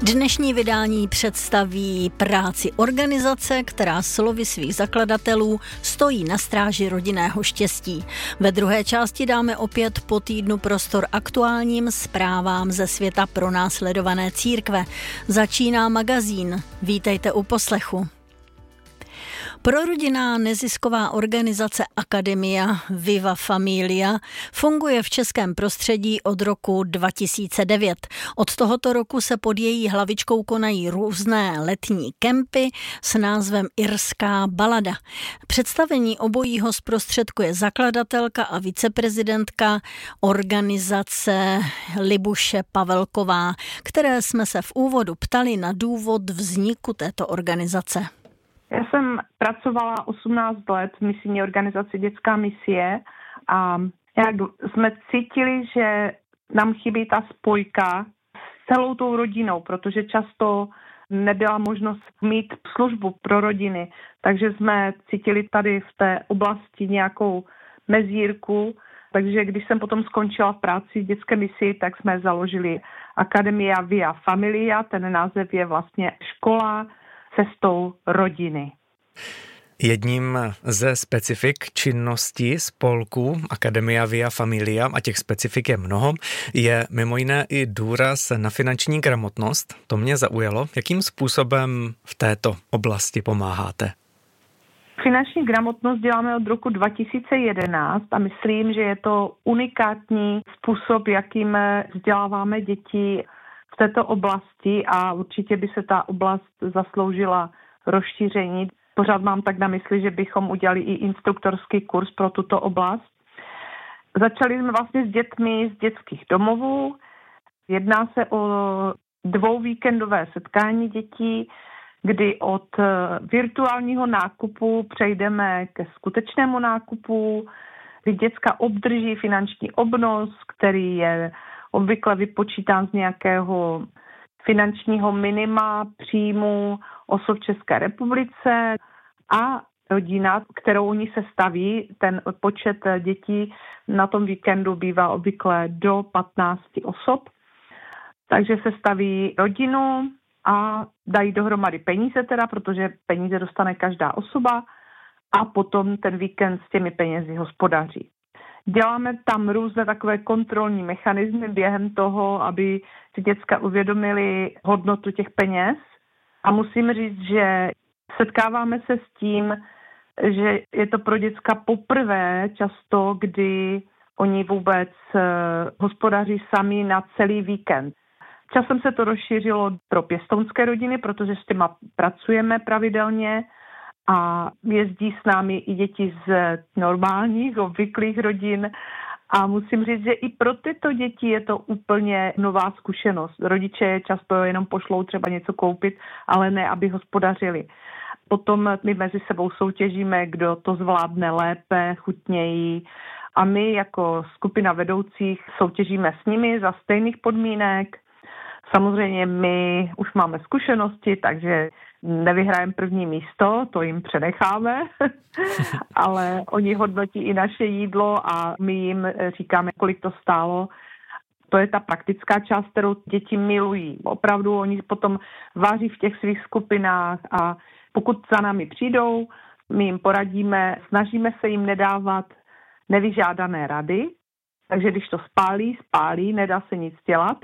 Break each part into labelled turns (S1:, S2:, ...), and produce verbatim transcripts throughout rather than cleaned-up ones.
S1: Dnešní vydání představí práci organizace, která slovy svých zakladatelů stojí na stráži rodinného štěstí. Ve druhé části dáme opět po týdnu prostor aktuálním zprávám ze světa pronásledované církve. Začíná magazín. Vítejte u poslechu. Prorodinná nezisková organizace Academia Viva Familia funguje v českém prostředí od roku dva tisíce devět. Od tohoto roku se pod její hlavičkou konají různé letní kempy s názvem Irská balada. Představení obojího zprostředkuje zakladatelka a viceprezidentka organizace Libuše Pavelková, které jsme se v úvodu ptali na důvod vzniku této organizace.
S2: Já jsem pracovala osmnáct let v misijní organizaci Dětská misie a jak jsme cítili, že nám chybí ta spojka s celou tou rodinou, protože často nebyla možnost mít službu pro rodiny, takže jsme cítili tady v té oblasti nějakou mezírku. Takže když jsem potom skončila v práci v dětské misii, tak jsme založili Academia Via Familia, ten název je vlastně škola cestou rodiny.
S3: Jedním ze specifik činnosti spolku Academia Via Familia, a těch specifik je mnoho, je mimo jiné i důraz na finanční gramotnost. To mě zaujalo. Jakým způsobem v této oblasti pomáháte?
S2: Finanční gramotnost děláme od roku dva tisíce jedenáct a myslím, že je to unikátní způsob, jakým vzděláváme děti v této oblasti a určitě by se ta oblast zasloužila rozšíření. Pořád mám tak na mysli, že bychom udělali i instruktorský kurz pro tuto oblast. Začali jsme vlastně s dětmi z dětských domovů. Jedná se o dvou víkendové setkání dětí, kdy od virtuálního nákupu přejdeme ke skutečnému nákupu, kdy děcka obdrží finanční obnos, který je obvykle vypočítán z nějakého finančního minima příjmu osob v České republice a rodina, kterou oni se staví, ten počet dětí na tom víkendu bývá obvykle do patnácti osob. Takže se staví rodinu a dají dohromady peníze teda, protože peníze dostane každá osoba a potom ten víkend s těmi penězi hospodaří. Děláme tam různé takové kontrolní mechanismy během toho, aby si děcka uvědomili hodnotu těch peněz. A musím říct, že setkáváme se s tím, že je to pro děcka poprvé často, kdy oni vůbec hospodaří sami na celý víkend. Časem se to rozšířilo pro pěstounské rodiny, protože s těma pracujeme pravidelně a jezdí s námi i děti z normálních, obvyklých rodin. A musím říct, že i pro tyto děti je to úplně nová zkušenost. Rodiče je často jenom pošlou třeba něco koupit, ale ne, aby hospodařili. Potom my mezi sebou soutěžíme, kdo to zvládne lépe, chutněji. A my jako skupina vedoucích soutěžíme s nimi za stejných podmínek. Samozřejmě my už máme zkušenosti, takže nevyhrajeme první místo, to jim přenecháme, ale oni hodnotí i naše jídlo a my jim říkáme, kolik to stálo. To je ta praktická část, kterou děti milují. Opravdu oni potom vaří v těch svých skupinách a pokud za námi přijdou, my jim poradíme, snažíme se jim nedávat nevyžádané rady, takže když to spálí, spálí, nedá se nic dělat.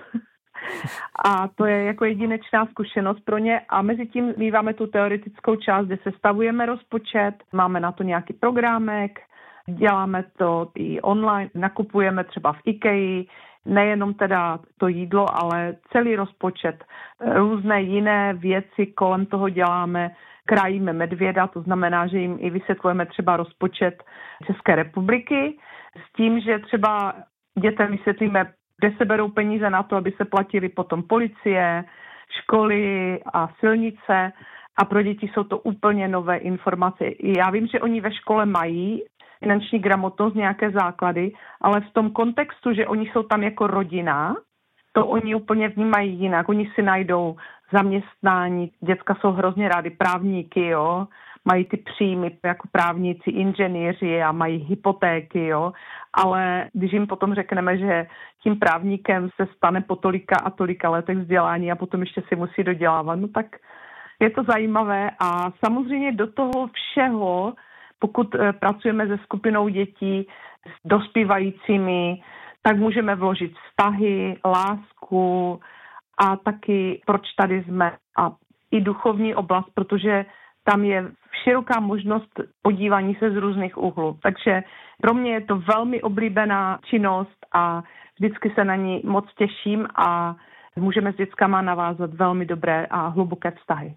S2: A to je jako jedinečná zkušenost pro ně a mezi tím míváme tu teoretickou část, kde sestavujeme rozpočet, máme na to nějaký programek, děláme to i online, nakupujeme třeba v IKEA, nejenom teda to jídlo, ale celý rozpočet, různé jiné věci kolem toho děláme, krájíme medvěda, to znamená, že jim i vysvětlujeme třeba rozpočet České republiky s tím, že třeba dětem vysvětlíme, kde se berou peníze na to, aby se platili potom policie, školy a silnice a pro děti jsou to úplně nové informace. Já vím, že oni ve škole mají finanční gramotnost, nějaké základy, ale v tom kontextu, že oni jsou tam jako rodina, to oni úplně vnímají jinak. Oni si najdou zaměstnání, děcka jsou hrozně rádi, právníky, jo, mají ty příjmy jako právníci, inženýři a mají hypotéky, jo. Ale když jim potom řekneme, že tím právníkem se stane po tolika a tolika letech vzdělání a potom ještě si musí dodělávat, no tak je to zajímavé. A samozřejmě do toho všeho, pokud pracujeme se skupinou dětí s dospívajícími, tak můžeme vložit vztahy, lásku a taky proč tady jsme a i duchovní oblast, protože tam je široká možnost podívání se z různých úhlů. Takže pro mě je to velmi oblíbená činnost a vždycky se na ní moc těším a můžeme s dětskama navázat velmi dobré a hluboké vztahy.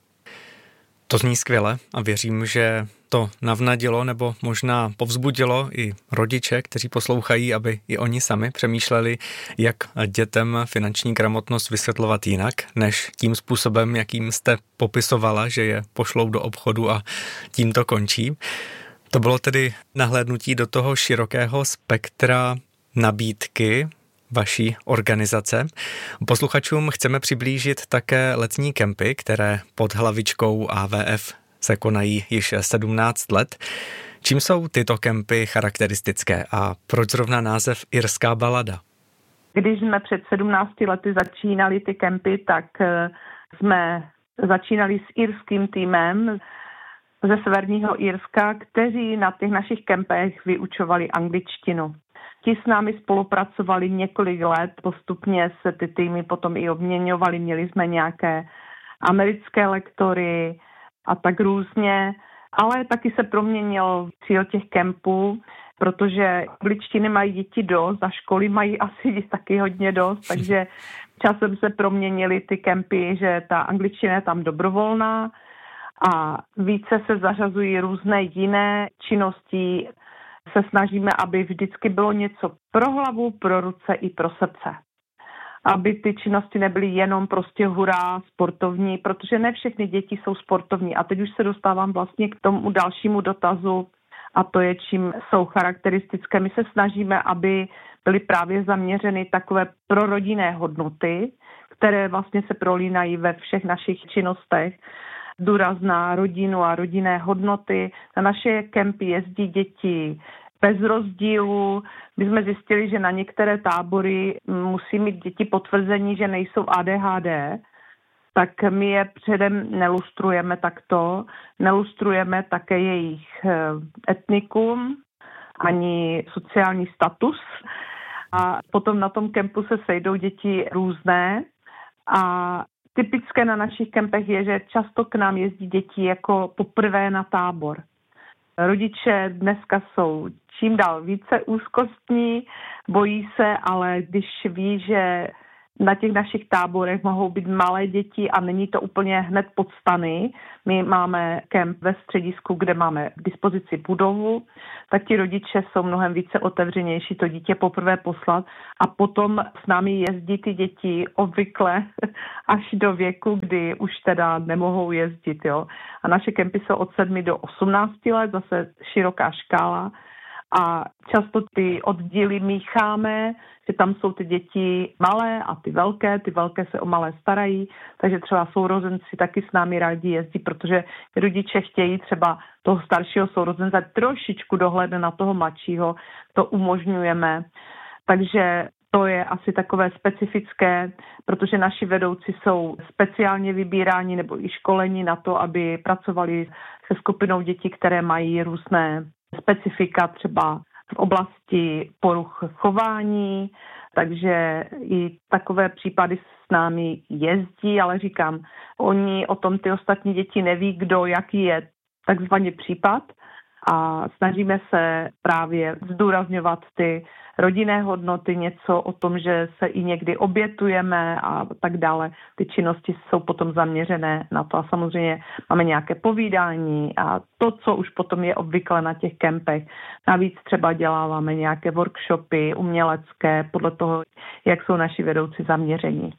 S3: To zní skvěle a věřím, že to navnadilo nebo možná povzbudilo i rodiče, kteří poslouchají, aby i oni sami přemýšleli, jak dětem finanční gramotnost vysvětlovat jinak, než tím způsobem, jakým jste popisovala, že je pošlou do obchodu a tím to končí. To bylo tedy nahlédnutí do toho širokého spektra nabídky vaší organizace. Posluchačům chceme přiblížit také letní kempy, které pod hlavičkou A V F se konají již sedmnáct let. Čím jsou tyto kempy charakteristické a proč zrovna název Irská balada?
S2: Když jsme před sedmnácti lety začínali ty kempy, tak jsme začínali s irským týmem ze severního Irska, kteří na těch našich kempech vyučovali angličtinu. Ti s námi spolupracovali několik let, postupně se ty týmy potom i obměňovali, měli jsme nějaké americké lektory a tak různě, ale taky se proměnil cíl těch kempů, protože angličtiny mají děti dost a školy mají asi taky hodně dost, takže časem se proměnily ty kempy, že ta angličtina je tam dobrovolná a více se zařazují různé jiné činnosti. Se snažíme, aby vždycky bylo něco pro hlavu, pro ruce i pro srdce. Aby ty činnosti nebyly jenom prostě hurá sportovní, protože ne všechny děti jsou sportovní. A teď už se dostávám vlastně k tomu dalšímu dotazu a to je, čím jsou charakteristické. My se snažíme, aby byly právě zaměřeny takové prorodinné hodnoty, které vlastně se prolínají ve všech našich činnostech. Důraz na rodinu a rodinné hodnoty. Na naše kempy jezdí děti bez rozdílu. My jsme zjistili, že na některé tábory musí mít děti potvrzení, že nejsou A D H D, tak my je předem nelustrujeme takto. Nelustrujeme také jejich etnikum ani sociální status. A potom na tom kempu se sejdou děti různé a typické na našich kempech je, že často k nám jezdí děti jako poprvé na tábor. Rodiče dneska jsou čím dál více úzkostní, bojí se, ale když ví, že na těch našich táborech mohou být malé děti a není to úplně hned pod stany. My máme kemp ve středisku, kde máme k dispozici budovu, tak ti rodiče jsou mnohem více otevřenější to dítě poprvé poslat a potom s námi jezdí ty děti obvykle až do věku, kdy už teda nemohou jezdit. Jo. A naše kempy jsou od sedmi do osmnácti let, zase široká škála. A často ty oddíly mícháme, že tam jsou ty děti malé a ty velké, ty velké se o malé starají, takže třeba sourozenci taky s námi rádi jezdí, protože rodiče chtějí třeba toho staršího sourozence trošičku dohlédnout na toho mladšího, to umožňujeme. Takže to je asi takové specifické, protože naši vedoucí jsou speciálně vybíráni nebo i školeni na to, aby pracovali se skupinou dětí, které mají různé specifika třeba v oblasti poruch chování, takže i takové případy s námi jezdí, ale říkám, oni o tom ty ostatní děti neví, kdo jaký je takzvaný případ a snažíme se právě zdůrazňovat ty rodinné hodnoty, něco o tom, že se i někdy obětujeme a tak dále. Ty činnosti jsou potom zaměřené na to a samozřejmě máme nějaké povídání a to, co už potom je obvykle na těch kempech. Navíc třeba děláváme nějaké workshopy umělecké podle toho, jak jsou naši vedoucí zaměření.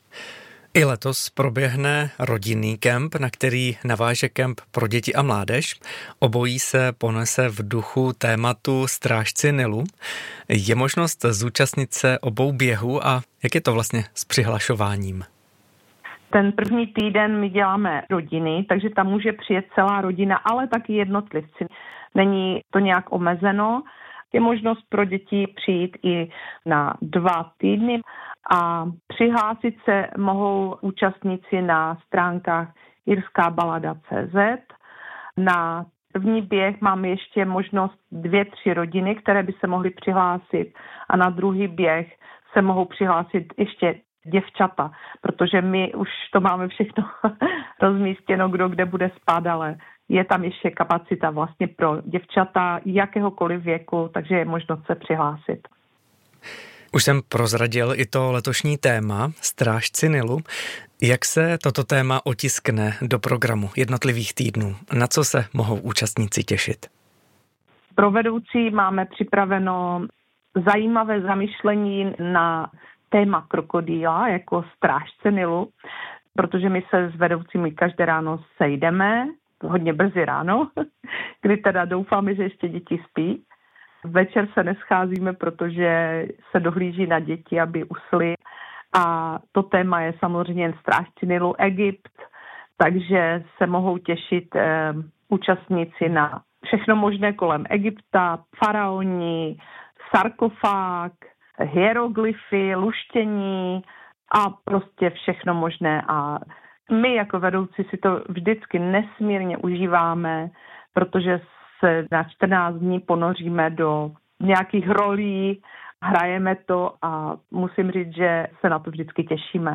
S3: I letos proběhne rodinný kemp, na který naváže kemp pro děti a mládež. Obojí se ponese v duchu tématu Strážci Nilu. Je možnost zúčastnit se obou běhů a jak je to vlastně s přihlašováním?
S2: Ten první týden my děláme rodiny, takže tam může přijet celá rodina, ale taky jednotlivci. Není to nějak omezeno. Je možnost pro děti přijít i na dva týdny a přihlásit se mohou účastníci na stránkách irská balada tečka cé zet. Na první běh máme ještě možnost dvě, tři rodiny, které by se mohly přihlásit a na druhý běh se mohou přihlásit ještě děvčata, protože my už to máme všechno rozmístěno, kdo kde bude spát, ale je tam ještě kapacita vlastně pro děvčata jakéhokoliv věku, takže je možnost se přihlásit.
S3: Už jsem prozradil i to letošní téma, Strážci Nilu. Jak se toto téma otiskne do programu jednotlivých týdnů? Na co se mohou účastníci těšit?
S2: Pro vedoucí máme připraveno zajímavé zamyšlení na téma krokodýla jako strážce Nilu, protože my se s vedoucími každé ráno sejdeme, hodně brzy ráno, kdy teda doufáme, že ještě děti spí. Večer se nescházíme, protože se dohlíží na děti, aby usly. A to téma je samozřejmě strážci Nilu Egypt, takže se mohou těšit eh, účastníci na všechno možné kolem Egypta, faraoni, sarkofág, hieroglyfy, luštění a prostě všechno možné. A my jako vedoucí si to vždycky nesmírně užíváme, protože se na čtrnáct dní ponoříme do nějakých rolí, hrajeme to a musím říct, že se na to vždycky těšíme.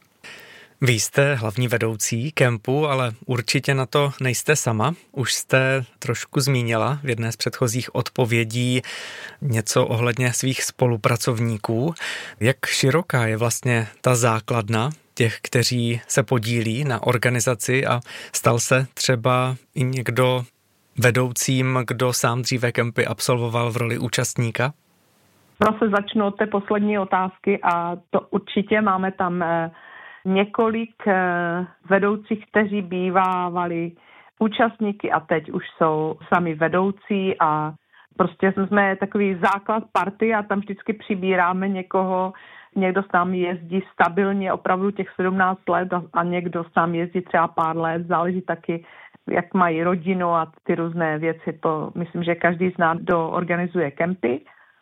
S3: Vy jste hlavní vedoucí kempu, ale určitě na to nejste sama. Už jste trošku zmínila v jedné z předchozích odpovědí něco ohledně svých spolupracovníků. Jak široká je vlastně ta základna těch, kteří se podílí na organizaci a stal se třeba i někdo vedoucím, kdo sám dříve kempy absolvoval v roli účastníka?
S2: Zase začnu od té poslední otázky a to určitě máme tam několik vedoucích, kteří bývávali účastníky a teď už jsou sami vedoucí a prostě jsme takový základ party a tam vždycky přibíráme někoho, někdo s námi jezdí stabilně opravdu těch sedmnáct let a, a někdo s námi jezdí třeba pár let, záleží taky, jak mají rodinu a ty různé věci, to myslím, že každý z nás, kdo organizuje kempy.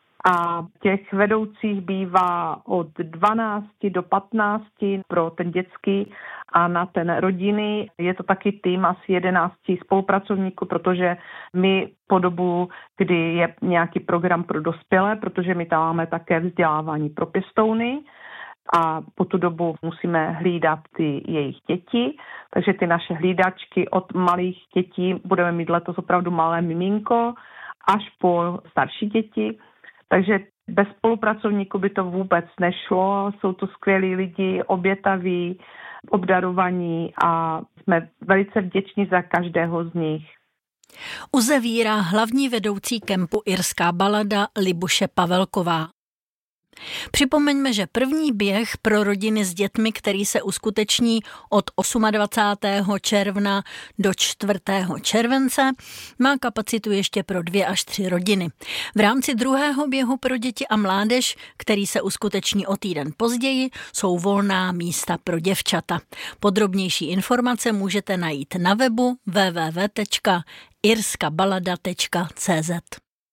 S2: A těch vedoucích bývá od dvanácti do patnácti pro ten dětský a na ten rodiny je to taky tým asi jedenácti spolupracovníků, protože my po dobu, kdy je nějaký program pro dospělé, protože my tam máme také vzdělávání pro pěstouny a po tu dobu musíme hlídat ty jejich děti, takže ty naše hlídačky od malých dětí budeme mít letos opravdu malé miminko až po starší děti. Takže bez spolupracovníků by to vůbec nešlo. Jsou to skvělí lidi, obětaví, obdarovaní a jsme velice vděční za každého z nich.
S1: Uzavírá hlavní vedoucí kempu Irská balada Libuše Pavelková. Připomeňme, že první běh pro rodiny s dětmi, který se uskuteční od dvacátého osmého června do čtvrtého července, má kapacitu ještě pro dvě až tři rodiny. V rámci druhého běhu pro děti a mládež, který se uskuteční o týden později, jsou volná místa pro děvčata. Podrobnější informace můžete najít na webu w w w tečka irska balada tečka cé zet.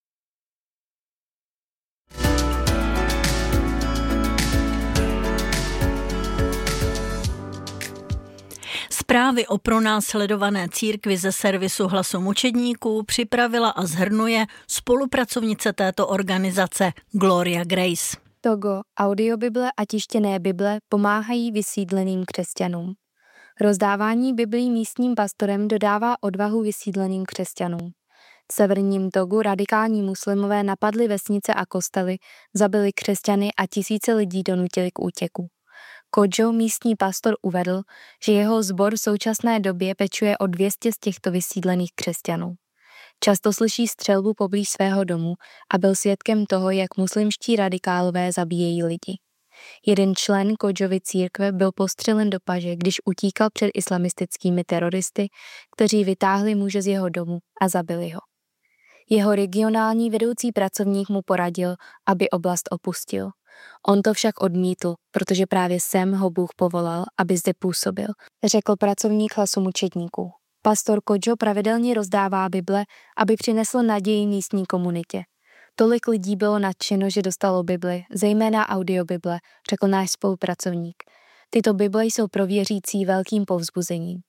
S1: Zprávy o pronásledované církvi ze servisu Hlasu mučedníků připravila a shrnuje spolupracovnice této organizace Gloria Grace.
S4: Togo, audiobible a tištěné bible pomáhají vysídleným křesťanům. Rozdávání biblí místním pastorem dodává odvahu vysídleným křesťanům. V severním Togu radikální muslimové napadli vesnice a kostely, zabili křesťany a tisíce lidí donutili k útěku. Kodžo, místní pastor, uvedl, že jeho sbor v současné době pečuje o dvě stě z těchto vysídlených křesťanů. Často slyší střelbu poblíž svého domu a byl svědkem toho, jak muslimští radikálové zabíjejí lidi. Jeden člen Kodžovy církve byl postřelen do paže, když utíkal před islamistickými teroristy, kteří vytáhli muže z jeho domu a zabili ho. Jeho regionální vedoucí pracovník mu poradil, aby oblast opustil. On to však odmítl, protože právě sem ho Bůh povolal, aby zde působil, řekl pracovník Hlasu mučedníků. Pastor Kodžo pravidelně rozdává Bible, aby přinesl naději místní komunitě. Tolik lidí bylo nadšeno, že dostalo Bibli, zejména audiobible, řekl náš spolupracovník. Tyto Bible jsou pro věřící velkým povzbuzením.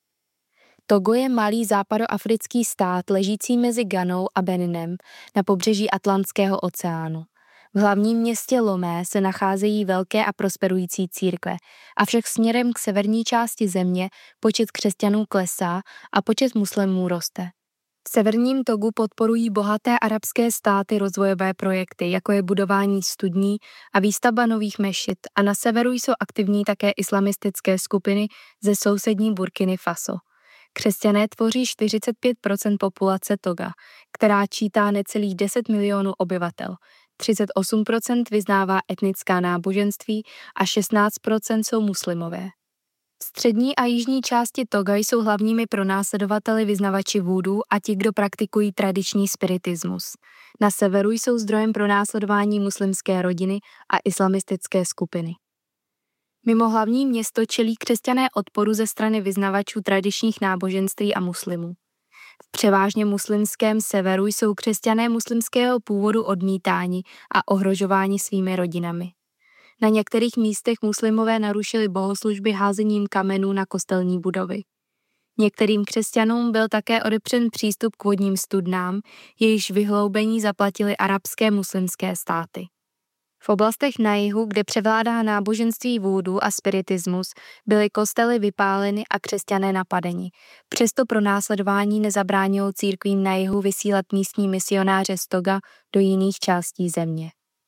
S4: Togo je malý západoafrický stát ležící mezi Ghanou a Beninem na pobřeží Atlantského oceánu. V hlavním městě Lomé se nacházejí velké a prosperující církve, avšak směrem k severní části země počet křesťanů klesá a počet muslimů roste. V severním Togu podporují bohaté arabské státy rozvojové projekty, jako je budování studní a výstavba nových mešit, a na severu jsou aktivní také islamistické skupiny ze sousední Burkiny Faso. Křesťané tvoří čtyřicet pět procent populace Toga, která čítá necelých deset milionů obyvatel. třicet osm procent vyznává etnická náboženství a šestnáct procent jsou muslimové. V střední a jižní části Toga jsou hlavními pronásledovateli vyznavači vúdu a ti, kdo praktikují tradiční spiritismus. Na severu jsou zdrojem pronásledování muslimské rodiny a islamistické skupiny. Mimo hlavní město čelí křesťané odporu ze strany vyznavačů tradičních náboženství a muslimů. V převážně muslimském severu jsou křesťané muslimského původu odmítáni a ohrožováni svými rodinami. Na některých místech muslimové narušili bohoslužby házením kamenů na kostelní budovy. Některým křesťanům byl také odepřen přístup k vodním studnám, jejichž vyhloubení zaplatili arabské muslimské státy. V oblastech na jihu, kde převládá náboženství vúdu a spiritismus, byly kostely vypáleny a křesťané napadeni. Přesto pronásledování nezabránilo církvím na jihu vysílat místní misionáře z Toga do jiných částí země.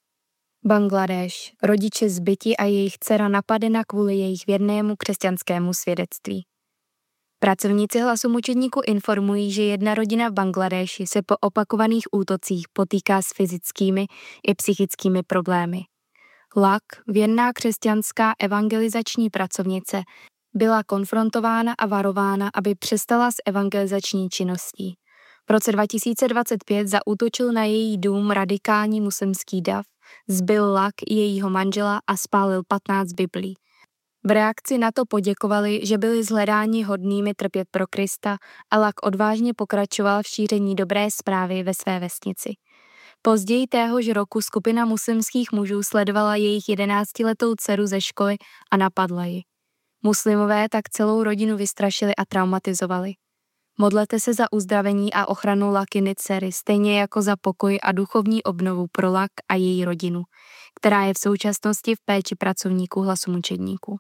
S4: Bangladéš. Rodiče zbyti a jejich dcera napadena kvůli jejich věrnému křesťanskému svědectví. Pracovníci Hlasu mučedníků informují, že jedna rodina v Bangladéši se po opakovaných útocích potýká s fyzickými i psychickými problémy. Lak, věrná křesťanská evangelizační pracovnice, byla konfrontována a varována, aby přestala s evangelizační činností. V roce dva tisíce dvacet pět zaútočil na její dům radikální muslimský dav, zbil Lak i jejího manžela a spálil patnáct biblí. V reakci na to poděkovali, že byli zhledáni hodnými trpět pro Krista, a Lak odvážně pokračoval v šíření dobré zprávy ve své vesnici. Později téhož roku skupina muslimských mužů sledovala jejich jedenáctiletou dceru ze školy a napadla ji. Muslimové tak celou rodinu vystrašili a traumatizovali. Modlete se za uzdravení a ochranu Lakiny dcery, stejně jako za pokoj a duchovní obnovu pro Lak a její rodinu, která je v současnosti v péči pracovníků Hlasu mučedníků.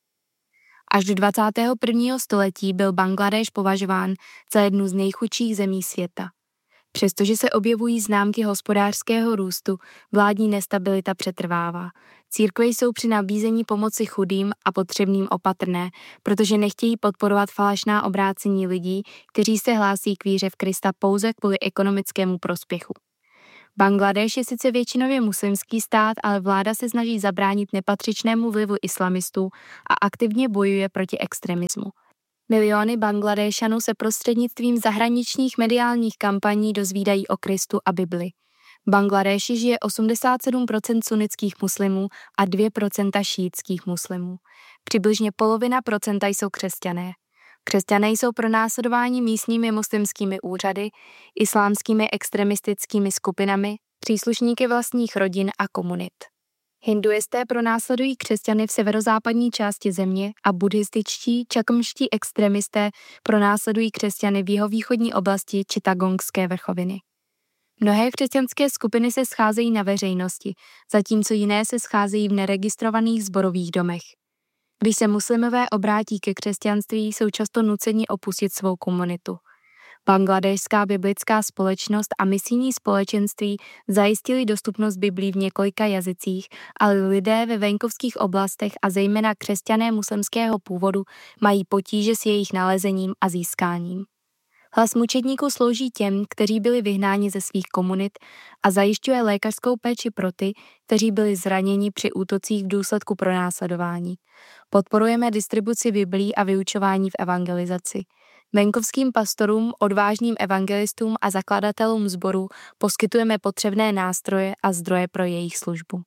S4: Až do dvacátého prvního století byl Bangladéš považován za jednu z nejchudších zemí světa. Přestože se objevují známky hospodářského růstu, vládní nestabilita přetrvává. Církve jsou při nabízení pomoci chudým a potřebným opatrné, protože nechtějí podporovat falešná obrácení lidí, kteří se hlásí k víře v Krista pouze kvůli ekonomickému prospěchu. Bangladéš je sice většinově muslimský stát, ale vláda se snaží zabránit nepatřičnému vlivu islamistů a aktivně bojuje proti extremismu. Miliony Bangladéšanů se prostřednictvím zahraničních mediálních kampaní dozvídají o Kristu a Bibli. V Bangladéši žije osmdesát sedm procent sunnických muslimů a dvě procenta šíitských muslimů. Přibližně polovina procenta jsou křesťané. Křesťané jsou pronásledováni místními muslimskými úřady, islámskými extremistickými skupinami, příslušníky vlastních rodin a komunit. Hinduisté pronásledují křesťany v severozápadní části země a buddhističtí čakmští extremisté pronásledují křesťany v jihovýchodní oblasti Chittagongské vrchoviny. Mnohé křesťanské skupiny se scházejí na veřejnosti, zatímco jiné se scházejí v neregistrovaných sborových domech. Když se muslimové obrátí ke křesťanství, jsou často nuceni opustit svou komunitu. Bangladéšská biblická společnost a misijní společenství zajistili dostupnost Biblí v několika jazycích, ale lidé ve venkovských oblastech a zejména křesťané muslimského původu mají potíže s jejich nalezením a získáním. Hlas mučedníků slouží těm, kteří byli vyhnáni ze svých komunit a zajišťuje lékařskou péči pro ty, kteří byli zraněni při útocích v důsledku pronásledování. Podporujeme distribuci biblí a vyučování v evangelizaci. Venkovským pastorům, odvážným evangelistům a zakladatelům sborů poskytujeme potřebné nástroje a zdroje pro jejich službu.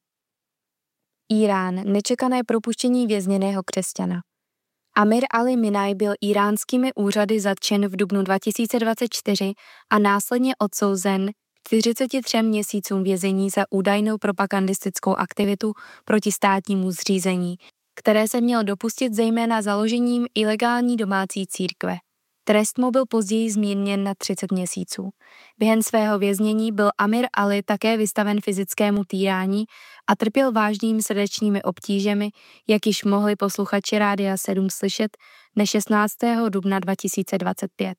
S4: Írán, nečekané propuštění vězněného křesťana. Amir Ali Minaj byl íránskými úřady zatčen v dubnu dva tisíce dvacet čtyři a následně odsouzen k čtyřiceti třem měsícům vězení za údajnou propagandistickou aktivitu proti státnímu zřízení, které se měl dopustit zejména založením ilegální domácí církve. Trest mu byl později zmírněn na třicet měsíců. Během svého věznění byl Amir Ali také vystaven fyzickému týrání a trpěl vážnými srdečními obtížemi, jak již mohli posluchači Rádia sedm slyšet dne šestnáctého dubna dva tisíce dvacet pět.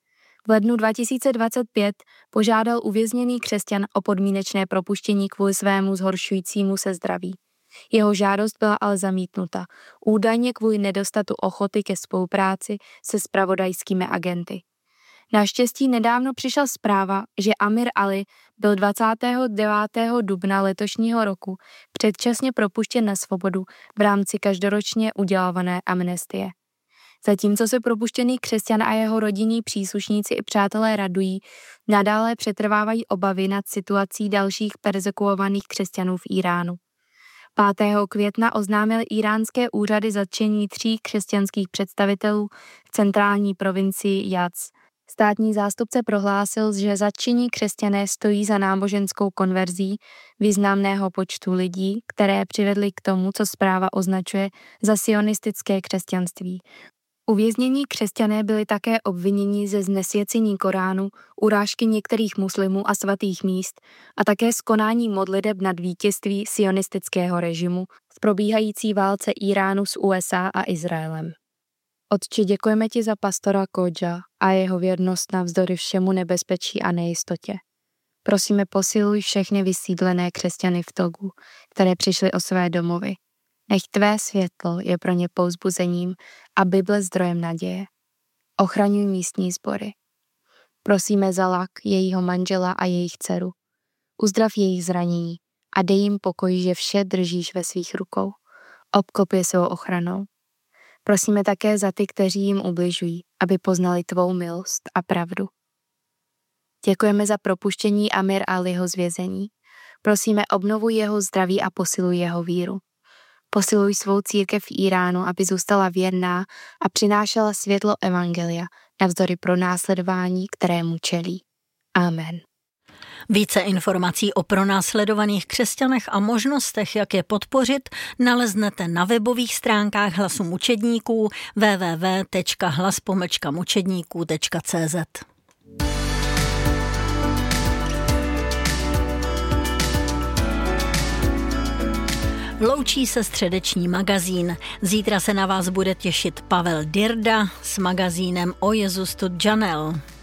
S4: V lednu dva tisíce dvacet pět požádal uvězněný křesťan o podmínečné propuštění kvůli svému zhoršujícímu se zdraví. Jeho žádost byla ale zamítnuta, údajně kvůli nedostatu ochoty ke spolupráci se zpravodajskými agenty. Naštěstí nedávno přišla zpráva, že Amir Ali byl dvacátého devátého dubna letošního roku předčasně propuštěn na svobodu v rámci každoročně udělované amnestie. Zatímco se propuštěný křesťan a jeho rodinní příslušníci i přátelé radují, nadále přetrvávají obavy nad situací dalších perzekuovaných křesťanů v Iránu. pátého května oznámil íránské úřady zatčení tří křesťanských představitelů v centrální provincii Jaz. Státní zástupce prohlásil, že zatčení křesťané stojí za náboženskou konverzí významného počtu lidí, které přivedly k tomu, co zpráva označuje za sionistické křesťanství. Uvěznění křesťané byli také obviněni ze znesvěcení Koránu, urážky některých muslimů a svatých míst a také z konání modliteb nad vítězství sionistického režimu v probíhající válce Iránu s U S A a Izraelem. Otče, děkujeme ti za pastora Kodža a jeho věrnost navzdory všemu nebezpečí a nejistotě. Prosíme, posiluj všechny vysídlené křesťany v Togu, které přišly o své domovy. Nech tvé světlo je pro ně povzbuzením a Bible zdrojem naděje. Ochraňuj místní sbory. Prosíme za Lak, jejího manžela a jejich dceru. Uzdrav jejich zranění a dej jim pokoj, že vše držíš ve svých rukou. Obklop je svou ochranou. Prosíme také za ty, kteří jim ubližují, aby poznali tvou milost a pravdu. Děkujeme za propuštění Amir Aliho z vězení. Prosíme, obnovuj jeho zdraví a posiluj jeho víru. Posiluj svou církev v Iránu, aby zůstala věrná a přinášela světlo evangelia navzdory pronásledování, kterému čelí. Amen.
S1: Více informací o pronásledovaných křesťanech a možnostech, jak je podpořit, naleznete na webových stránkách Hlasu mučedníků w w w tečka hlas pomlčka mučedníků tečka c z. Loučí se středeční magazín. Zítra se na vás bude těšit Pavel Dirda s magazínem O Jezus tut Janel.